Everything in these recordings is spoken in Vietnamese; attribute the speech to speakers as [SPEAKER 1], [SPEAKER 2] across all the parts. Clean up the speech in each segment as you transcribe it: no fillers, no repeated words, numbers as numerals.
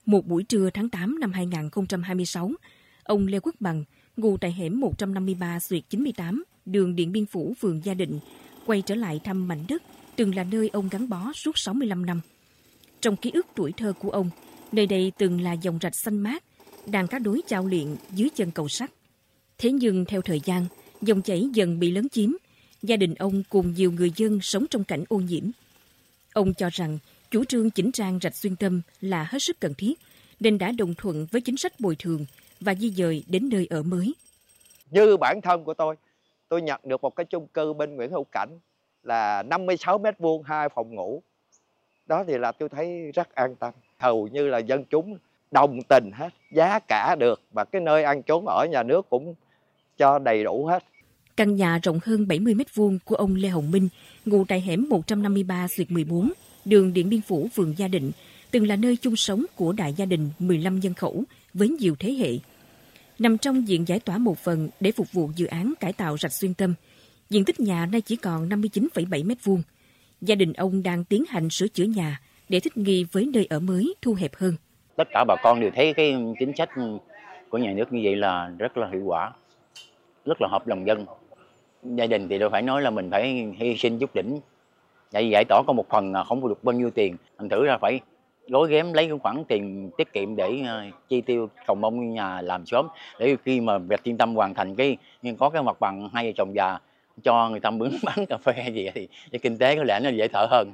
[SPEAKER 1] Một buổi trưa tháng 8 năm 2026, ông Lê Quốc Bằng, ngụ tại hẻm 153/98, đường Điện Biên Phủ, phường Gia Định, quay trở lại thăm mảnh đất từng là nơi ông gắn bó suốt 65 năm. Trong ký ức tuổi thơ của ông, nơi đây từng là dòng rạch xanh mát, đàn cá đối chao luyện dưới chân cầu sắt. Thế nhưng theo thời gian, dòng chảy dần bị lấn chiếm, gia đình ông cùng nhiều người dân sống trong cảnh ô nhiễm. Ông cho rằng chủ trương chỉnh trang rạch Xuyên Tâm là hết sức cần thiết, nên đã đồng thuận với chính sách bồi thường và di dời đến nơi ở mới.
[SPEAKER 2] Như bản thân của tôi nhận được một cái chung cư bên Nguyễn Hữu Cảnh là 56 m², 2 phòng ngủ. Đó thì là tôi thấy rất an tâm. Hầu như là dân chúng đồng tình hết, giá cả được và cái nơi ăn trốn ở nhà nước cũng cho đầy đủ hết.
[SPEAKER 1] Căn nhà rộng hơn 70 m² của ông Lê Hồng Minh, ngụ tại hẻm 153/14, đường Điện Biên Phủ, phường Gia Định, từng là nơi chung sống của đại gia đình 15 nhân khẩu với nhiều thế hệ. Nằm trong diện giải tỏa một phần để phục vụ dự án cải tạo rạch Xuyên Tâm, diện tích nhà nay chỉ còn 59,7 m². Gia đình ông đang tiến hành sửa chữa nhà để thích nghi với nơi ở mới thu hẹp hơn.
[SPEAKER 3] Tất cả bà con đều thấy cái chính sách của nhà nước như vậy là rất là hiệu quả, rất là hợp lòng dân. Gia đình thì đâu phải nói là mình phải hy sinh chút đỉnh, tại vì giải tỏa có một phần không được bao nhiêu tiền, thành thử ra phải gói ghém lấy cái khoản tiền tiết kiệm để chi tiêu cầu mong nhà làm sớm, để khi mà việc Xuyên Tâm hoàn thành có cái mặt bằng hai vợ chồng già cho người ta mướn bán cà phê hay gì thì kinh tế có lẽ nó dễ thở hơn.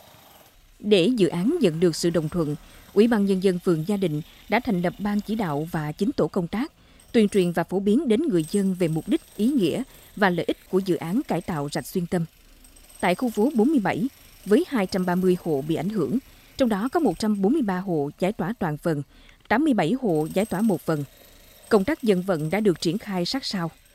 [SPEAKER 1] Để dự án nhận được sự đồng thuận, Ủy ban Nhân dân phường Gia Định đã thành lập ban chỉ đạo và 9 tổ công tác, tuyên truyền và phổ biến đến người dân về mục đích, ý nghĩa và lợi ích của dự án cải tạo rạch Xuyên Tâm. Tại khu phố 47, với 230 hộ bị ảnh hưởng, trong đó có 143 hộ giải tỏa toàn phần, 87 hộ giải tỏa một phần. Công tác dân vận đã được triển khai sát sao.